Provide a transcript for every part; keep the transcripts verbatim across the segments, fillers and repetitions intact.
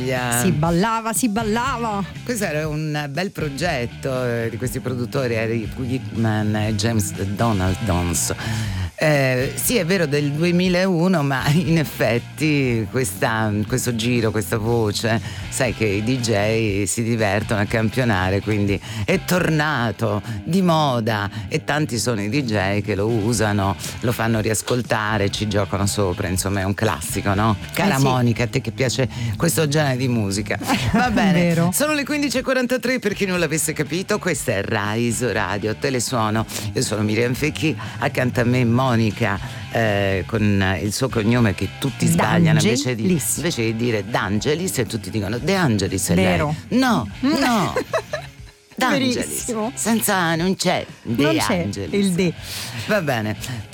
voglia. Si ballava, si ballava. Questo era un bel progetto eh, di questi produttori, Eric Whitman e James Donaldson. Eh, sì, è vero, del duemilauno, ma in effetti questa, questo giro, questa voce, sai che i D J si divertono a campionare, quindi è tornato di moda e tanti sono i D J che lo usano, lo fanno riascoltare, ci giocano sopra, insomma è un classico, no? Cara eh sì. Monica, a te che piace questo genere di musica. Va bene, vero. Sono le quindici e quarantatré, per chi non l'avesse capito, questa è Rai Iso Radio, Telesuono. Io sono Miriam Fecchi, accanto a me Monica eh, con il suo cognome che tutti sbagliano invece di, invece di dire D'Angelis, e tutti dicono De Angelis è vero. lei. No, no. D'Angelis, senza non c'è De non c'è Angelis. Il De. Va bene,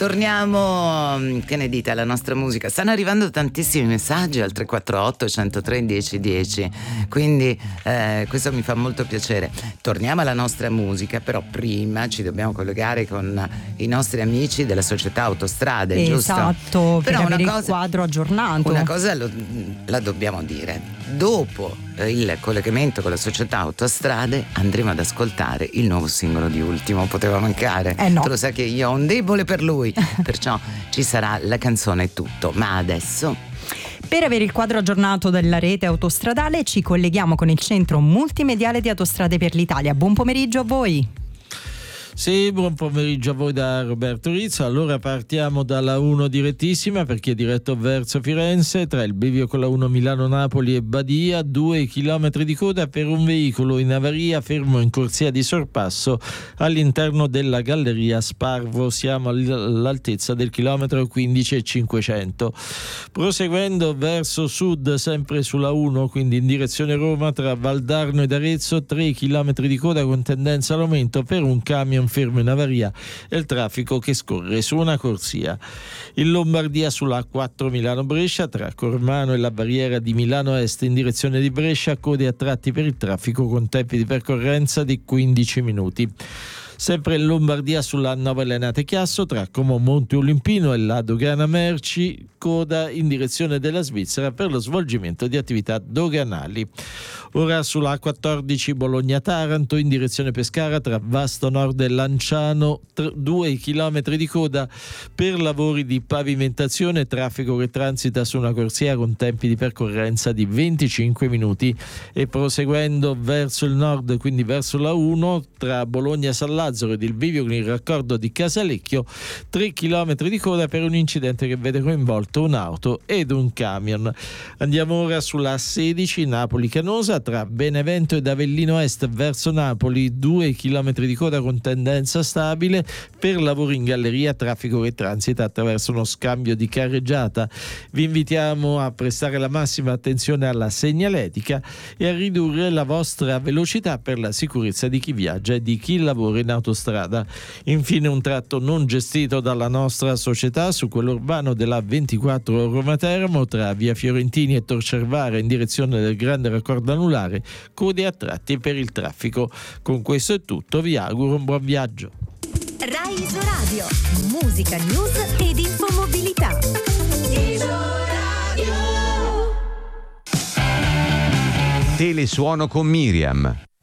torniamo, che ne dite, alla nostra musica. Stanno arrivando tantissimi messaggi al tre quattro otto, uno zero tre, uno zero uno zero, quindi eh, questo mi fa molto piacere. Torniamo alla nostra musica, però prima ci dobbiamo collegare con i nostri amici della società Autostrade, esatto, giusto? Esatto, per però avere una cosa, il quadro aggiornato. Una cosa lo, la dobbiamo dire. Dopo il collegamento con la società Autostrade andremo ad ascoltare il nuovo singolo di Ultimo. Poteva mancare? Eh no. Tu lo sai che io ho un debole per lui, perciò ci sarà la canzone e tutto. Ma adesso, per avere il quadro aggiornato della rete autostradale, ci colleghiamo con il centro multimediale di Autostrade per l'Italia. Buon pomeriggio a voi. Sì, buon pomeriggio a voi da Roberto Rizzo. Allora partiamo dalla uno direttissima, perché è diretto verso Firenze, tra il bivio con la uno Milano-Napoli e Badia, due chilometri di coda per un veicolo in avaria fermo in corsia di sorpasso all'interno della galleria Sparvo. Siamo all'altezza del chilometro quindici e cinquecento. Proseguendo verso sud, sempre sulla uno, quindi in direzione Roma, tra Valdarno ed Arezzo, tre chilometri di coda con tendenza all'aumento per un camion fermo in avaria e il traffico che scorre su una corsia. In Lombardia sulla A quattro Milano-Brescia, tra Cormano e la barriera di Milano Est in direzione di Brescia, code a tratti per il traffico con tempi di percorrenza di quindici minuti. Sempre in Lombardia sulla A nove Lenate Chiasso, tra Como Monte Olimpino e la dogana merci, coda in direzione della Svizzera per lo svolgimento di attività doganali. Ora sulla A quattordici Bologna-Taranto in direzione Pescara, tra Vasto Nord e Lanciano, due chilometri di coda per lavori di pavimentazione, traffico che transita su una corsia con tempi di percorrenza di venticinque minuti. E proseguendo verso il nord, quindi verso la uno, tra Bologna San Lazzaro ed il bivio con il raccordo di Casalecchio, tre chilometri di coda per un incidente che vede coinvolto un'auto ed un camion. Andiamo ora sulla A sedici Napoli-Canosa, tra Benevento ed Avellino Est verso Napoli, due chilometri di coda con tendenza stabile per lavori in galleria, traffico che transita attraverso uno scambio di carreggiata. Vi invitiamo a prestare la massima attenzione alla segnaletica e a ridurre la vostra velocità per la sicurezza di chi viaggia e di chi lavora in autostrada. Infine un tratto non gestito dalla nostra società su quello urbano della ventiquattro Roma Teramo, tra via Fiorentini e Tor Cervara in direzione del grande raccordo anulare, code a tratti per il traffico. Con questo è tutto, vi auguro un buon viaggio. Rai Iso Radio, musica, news ed infomobilità. Iso Radio. Telesuono con Miriam.